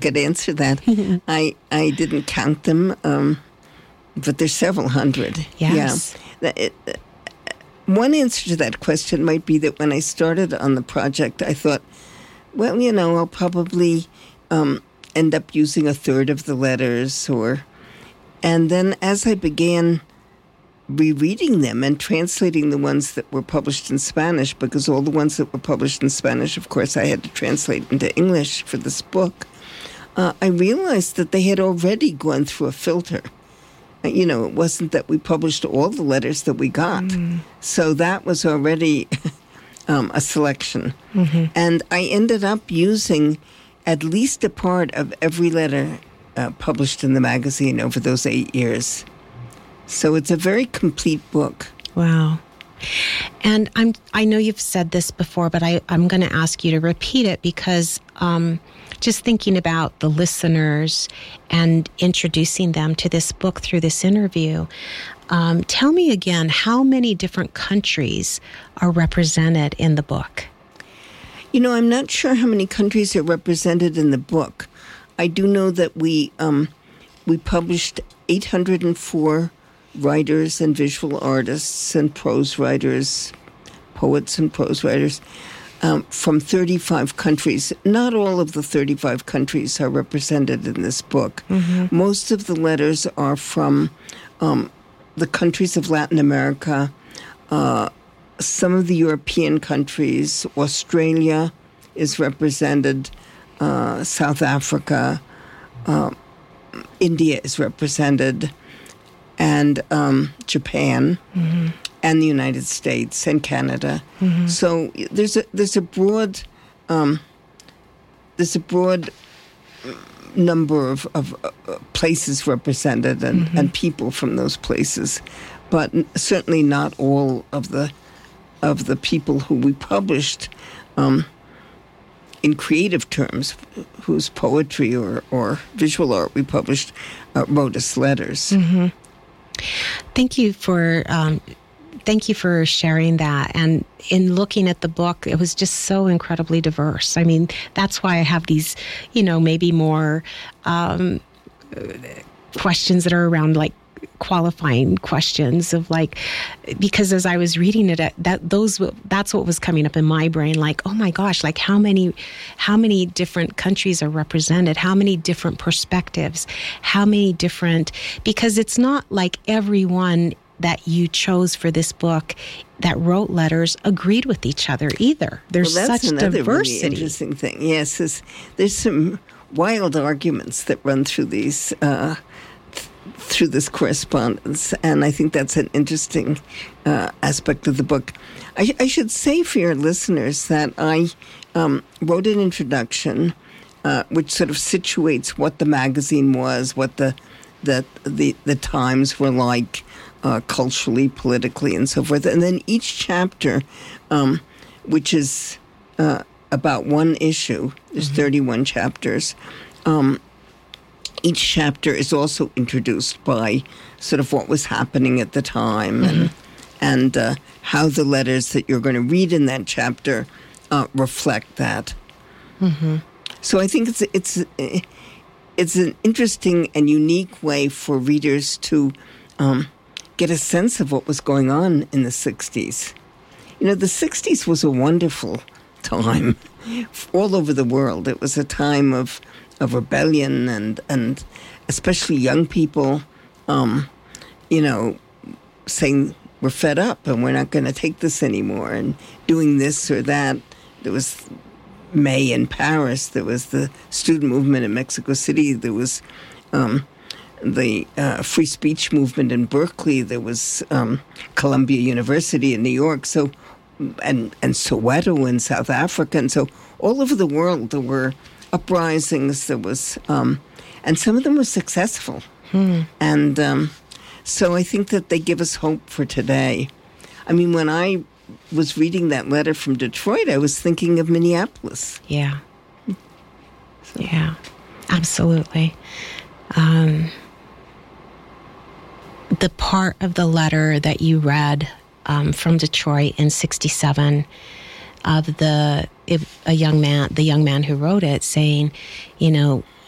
could answer that. I didn't count them, but there's several hundred. Yes. Yeah. One answer to that question might be that when I started on the project, I thought, well, I'll probably end up using a third of the letters, and then as I began rereading them and translating the ones that were published in Spanish, because all the ones that were published in Spanish, of course, I had to translate into English for this book, I realized that they had already gone through a filter. It wasn't that we published all the letters that we got. So that was already a selection. Mm-hmm. And I ended up using at least a part of every letter published in the magazine over those 8 years. So it's a very complete book. Wow. And I know you've said this before, but I'm going to ask you to repeat it because just thinking about the listeners and introducing them to this book through this interview, tell me again, how many different countries are represented in the book? I'm not sure how many countries are represented in the book. I do know that we published 804 writers and visual artists and prose writers, poets and prose writers, from 35 countries. Not all of the 35 countries are represented in this book. Mm-hmm. Most of the letters are from the countries of Latin America, some of the European countries. Australia is represented, South Africa, India is represented, and Japan. Mm-hmm. And the United States and Canada. Mm-hmm. So there's a broad number of places represented and people from those places, but certainly not all of the people who we published in creative terms, whose poetry or visual art we published, wrote us letters. Mm-hmm. Thank you for sharing that. And in looking at the book, it was just so incredibly diverse. I mean, that's why I have these, maybe more questions that are around like qualifying questions of like, because as I was reading it, that's what was coming up in my brain. Like, oh my gosh, like how many different countries are represented? How many different perspectives? How many different, because it's not like everyone that you chose for this book that wrote letters agreed with each other either. There's such diversity. That's another really interesting thing. Yes, there's some wild arguments that run through these through this correspondence, and I think that's an interesting aspect of the book. I should say for your listeners that I wrote an introduction which sort of situates what the magazine was, what the times were like, culturally, politically, and so forth. And then each chapter, which is about one issue, there's 31 chapters, each chapter is also introduced by sort of what was happening at the time and how the letters that you're going to read in that chapter reflect that. Mm-hmm. So I think it's an interesting and unique way for readers to get a sense of what was going on in the 60s. The 60s was a wonderful time all over the world. It was a time of rebellion and especially young people, saying we're fed up and we're not going to take this anymore and doing this or that. There was May in Paris. There was the student movement in Mexico City. There was the free speech movement in Berkeley. There was Columbia University in New York. So, and Soweto in South Africa. And so all over the world there were uprisings. There was, and some of them were successful. And so I think that they give us hope for today. I mean, when I was reading that letter from Detroit, I was thinking of Minneapolis. Yeah. Yeah, absolutely. The part of the letter that you read from Detroit in 1967 of the young man who wrote it, saying,